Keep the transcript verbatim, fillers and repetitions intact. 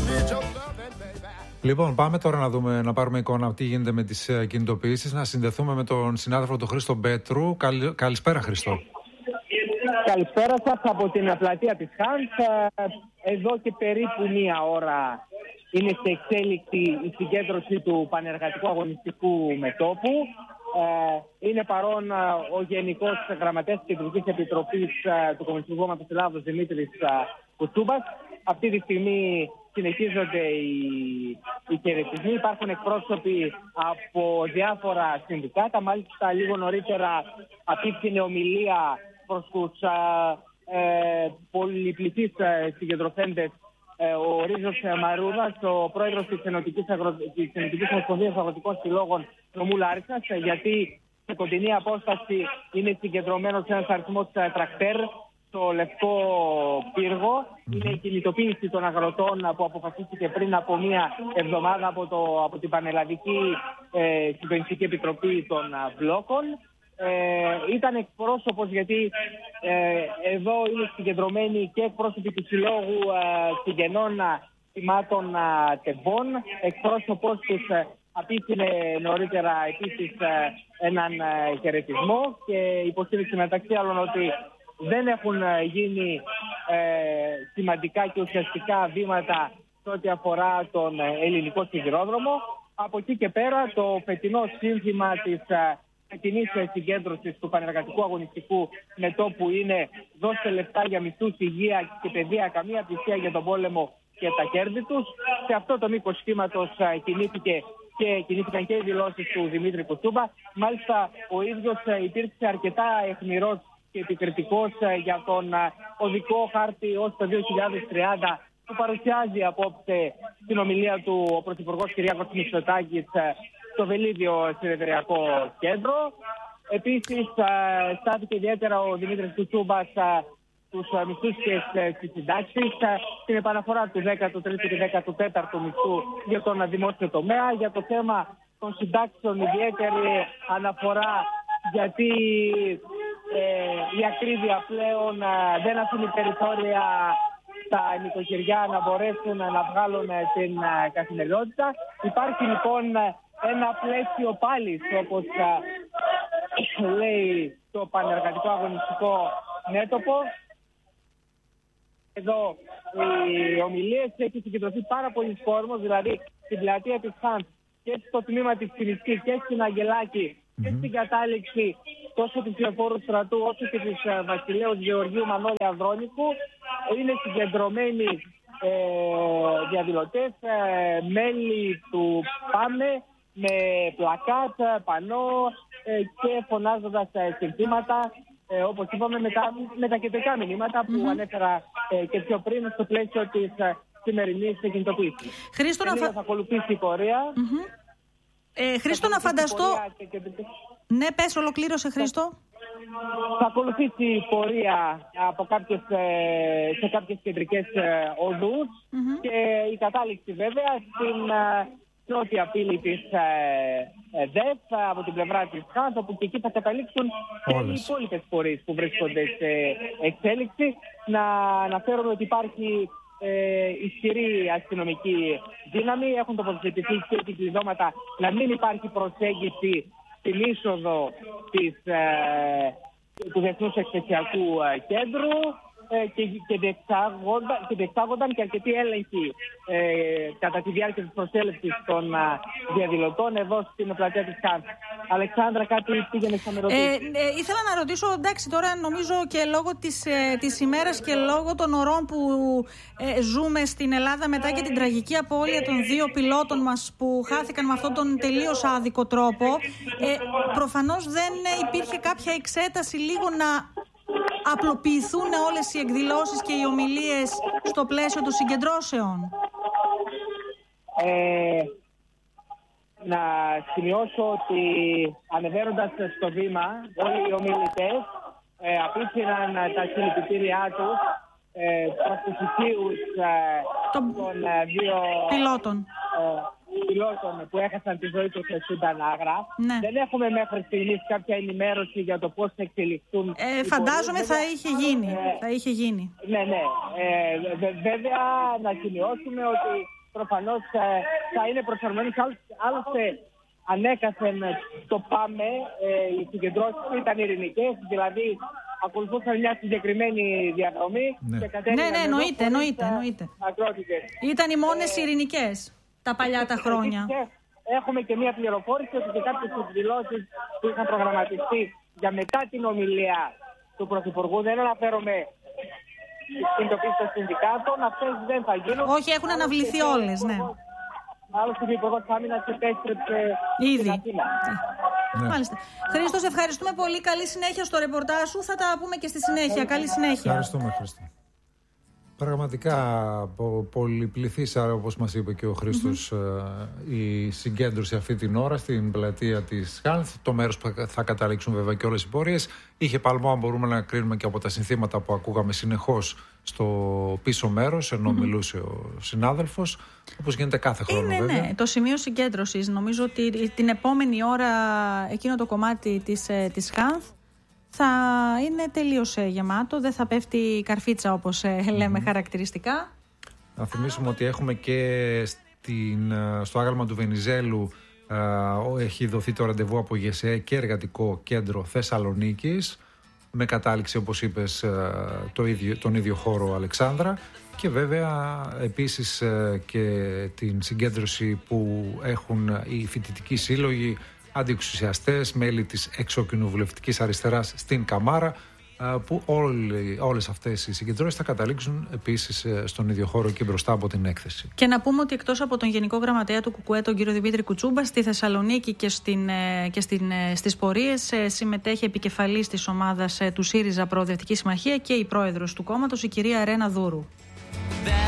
Λοιπόν, πάμε τώρα να δούμε, να πάρουμε εικόνα τι γίνεται με τις κινητοποιήσεις. Να συνδεθούμε με τον συνάδελφο τον Χρήστο Πέτρου. Καλ, καλησπέρα, Χρήστο. Καλησπέρα σας από την πλατεία της Χάνς. Εδώ και περίπου μία ώρα είναι σε εξέλιξη η συγκέντρωση του Πανεργατικού Αγωνιστικού Μετώπου. Είναι παρόν ο Γενικός Γραμματέας της Κεντρικής Επιτροπής του Κομμουνιστικού Κόμματος Ελλάδος, Δημήτρης Κουτσούμπας. Αυτή τη στιγμή συνεχίζονται οι, οι χαιρετισμοί. Υπάρχουν εκπρόσωποι από διάφορα συνδικάτα. Μάλιστα, λίγο νωρίτερα απίφθινε ομιλία προς τους ε, πολυπληθείς ε, συγκεντρωθέντες ε, ο Ρίζος Μαρούδας, ο πρόεδρος της Ενωτικής, Αγρο... της Ενωτικής Ομοσπονδίας Αγροτικών Συλλόγων νομού Λάρισσας, ε, γιατί σε κοντινή απόσταση είναι συγκεντρωμένος ένας αριθμός ε, τρακτέρ στο Λευκό Πύργο. Mm-hmm. Είναι η κινητοποίηση των αγροτών που αποφασίστηκε πριν από μία εβδομάδα από, το, από την Πανελλαδική ε, Συντονιστική Επιτροπή των ε, Μπλόκων. Ε, ήταν εκπρόσωπος, γιατί ε, εδώ είναι συγκεντρωμένοι και εκπρόσωποι του Συλλόγου ε, Συγγενών Θυμάτων ε, Τεμπών. Εκπρόσωπος τους ε, απίθυνε νωρίτερα επίσης ε, έναν ε, χαιρετισμό και υποστήριξε μεταξύ άλλων ότι δεν έχουν ε, γίνει ε, σημαντικά και ουσιαστικά βήματα σε ό,τι αφορά τον ε, ελληνικό σιδηρόδρομο. Από εκεί και πέρα το φετινό σύνθημα της ε, φετινής συγκέντρωσης του Πανεργατικού Αγωνιστικού Μετώπου είναι «Δώστε λεφτά για μισθούς, υγεία και παιδεία, καμία πλησία για τον πόλεμο και τα κέρδη τους». Σε αυτό το μήκος κύματος κινήθηκε και κινήθηκαν και οι δηλώσεις του Δημήτρη Κουτσούμπα. Μάλιστα ο ίδιος υπήρξε αρκετά αιχμηρός και επικριτικός για τον οδικό χάρτη ως το δύο χιλιάδες τριάντα που παρουσιάζει απόψε στην ομιλία του ο Πρωθυπουργός Κυριάκος Μητσοτάκης στο Βελίδιο Συνεδριακό Κέντρο. Επίσης, στάθηκε ιδιαίτερα ο Δημήτρης Κουτσούμπας στους μισθούς και στις συντάξεις, στην επαναφορά του δέκατου τρίτου και δέκατου τέταρτου μισθού για τον δημόσιο τομέα, για το θέμα των συντάξεων ιδιαίτερη αναφορά, γιατί ε, η ακρίβεια πλέον ε, δεν αφήνει περιθώρια στα νοικοκυριά να μπορέσουν να βγάλουν την ε, καθημερινότητα. Υπάρχει λοιπόν ένα πλαίσιο πάλι, όπως ε, λέει το Πανεργατικό Αγωνιστικό Μέτωπο. Εδώ οι ομιλίες έχει συγκεντρωθεί πάρα πολλοί κόσμος, δηλαδή στην πλατεία της Χάνς και στο τμήμα της Φινισκής και στην Αγγελάκη mm-hmm. και στην κατάληξη τόσο της Λεωφόρου Στρατού όσο και της uh, Βασιλέως Γεωργίου Μανώλη Ανδρώνικου. Είναι συγκεντρωμένοι ε, διαδηλωτές, ε, μέλη του ΠΑΜΕ, με πλακάτ, πανό ε, και φωνάζοντας ε, συνθήματα, ε, όπως είπαμε, με τα, με τα κεντρικά μηνύματα που mm-hmm. ανέφερα ε, και πιο πριν στο πλαίσιο της ε, σημερινής κινητοποίησης. Χρήστο, να φα... θα ακολουθήσει η πορεία. Mm-hmm. Ε, Χρήστο, να φανταστώ... Και... Ναι, πες, ολοκλήρωσε, Χρήστο. Θα ακολουθήσει η πορεία από κάποιες, σε κάποιες κεντρικές οδούς mm-hmm. και η κατάληξη βέβαια στην νότια πύλη της ΔΕΦ από την πλευρά της Χάνς, όπου και εκεί θα καταλήξουν και οι υπόλοιπες πορείες που βρίσκονται σε εξέλιξη. Να αναφέρουμε ότι υπάρχει ε, ισχυρή αστυνομική δύναμη, έχουν τοποθετηθεί και επικλειδώματα να μην υπάρχει προσέγγιση στην είσοδο της, ε, του Διεθνούς Εκπαιδευτικού Κέντρου ε, και, και, διεξάγονταν, και διεξάγονταν και αρκετοί έλεγχοι ε, κατά τη διάρκεια της προσέλευσης των α, διαδηλωτών εδώ στην πλατεία της Χάνς. Αλεξάνδρα, κάτι πήγαινε να με ρωτήσει. Ε, ε, ήθελα να ρωτήσω, εντάξει, τώρα νομίζω και λόγω της, ε, της ημέρας και λόγω των ωρών που ε, ζούμε στην Ελλάδα μετά και την τραγική απώλεια των δύο πιλότων μας που χάθηκαν με αυτόν τον τελείως άδικο τρόπο, ε, προφανώς δεν υπήρχε κάποια εξέταση λίγο να απλοποιηθούν όλες οι εκδηλώσεις και οι ομιλίες στο πλαίσιο των συγκεντρώσεων? Ε, να σημειώσω ότι ανεβαίνοντας στο βήμα όλοι οι ομιλητές ε, απίθυναν τα συλληπιτήριά τους ε, προς τους οικείους ε, των ε, δύο πιλότων. Ε, πιλότων που έχασαν τη ζωή τους στην Τανάγρα. Ναι. Δεν έχουμε μέχρι στιγμής κάποια ενημέρωση για το πώς θα εξελιχθούν. Ε, φαντάζομαι θα είχε γίνει. Ε, θα είχε γίνει. Ναι, ναι. Ε, βε, βέβαια να σημειώσουμε ότι προφανώς ε, θα είναι προσαρμοσμένοι. Άλλωστε ανέκαθεν το πάμε, ε, οι συγκεντρώσεις ήταν ειρηνικές, δηλαδή ακολουθούσαν μια συγκεκριμένη διαδρομή. Ναι, και ναι, ναι, εννοείται, εννοείται, εννοείται. Ήταν οι μόνες ε, ειρηνικές τα παλιά τα χρόνια. Έχουμε και μια πληροφόρηση ότι και κάποιες εκδηλώσεις που είχαν προγραμματιστεί για μετά την ομιλία του Πρωθυπουργού, δεν αναφέρομαι στις κινητοποίησεις των συνδικάτων, αυτές δεν θα γίνουν. Όχι, έχουν αναβληθεί όλες, ναι. Άλλωστε ο Υπουργός Άμυνας επέστρεψε ήδη. στην Αθήνα. Ναι. Μάλιστα. Χρήστο, ευχαριστούμε πολύ. Καλή συνέχεια στο ρεπορτάζ σου. Θα τα πούμε και στη συνέχεια. Καλή συνέχεια. Ευχαριστούμε, Χρήστο. Πραγματικά πολυπληθής, όπως μας είπε και ο Χρήστος, mm-hmm. η συγκέντρωση αυτή την ώρα στην πλατεία της Χάνθ, το μέρος που θα καταλήξουν βέβαια και όλες οι πορείες. Είχε παλμό, αν μπορούμε να κρίνουμε και από τα συνθήματα που ακούγαμε συνεχώς στο πίσω μέρος, ενώ mm-hmm. μιλούσε ο συνάδελφος, όπως γίνεται κάθε χρόνο. Είναι, βέβαια. Ναι, το σημείο συγκέντρωσης. Νομίζω ότι την επόμενη ώρα εκείνο το κομμάτι της, της Χάνθ θα είναι τελείως γεμάτο, δεν θα πέφτει η καρφίτσα όπως λέμε mm. χαρακτηριστικά. Να θυμίσουμε ότι έχουμε και στην, στο άγαλμα του Βενιζέλου ε, έχει δοθεί το ραντεβού από ΓΕΣΕ και Εργατικό Κέντρο Θεσσαλονίκης, με κατάληξη, όπως είπες, το ίδιο, τον ίδιο χώρο Αλεξάνδρα, και βέβαια επίσης και την συγκέντρωση που έχουν οι φοιτητικοί σύλλογοι, αντιεξουσιαστές, μέλη της εξοκοινοβουλευτικής αριστεράς στην Καμάρα, που όλοι, όλες αυτές οι συγκεντρώσεις θα καταλήξουν επίσης στον ίδιο χώρο και μπροστά από την έκθεση. Και να πούμε ότι εκτός από τον Γενικό Γραμματέα του ΚΚΕ, τον κύριο Δημήτρη Κουτσούμπα, στη Θεσσαλονίκη και, στην, και στην, στις πορείες συμμετέχει επικεφαλής της ομάδας του ΣΥΡΙΖΑ Προοδευτική Συμμαχία και η πρόεδρος του κόμματος, η κυρία Ρένα Δούρου.